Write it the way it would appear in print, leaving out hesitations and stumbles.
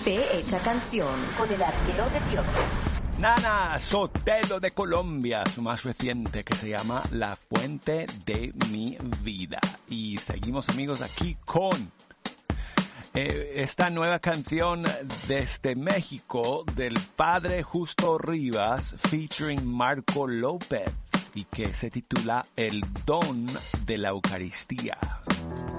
Fe hecha canción con el arquero de Dios. Nana Sotelo de Colombia, su más reciente, que se llama La Fuente de mi Vida. Y seguimos, amigos, aquí con esta nueva canción desde México del padre Justo Rivas featuring Marco López y que se titula El Don de la Eucaristía.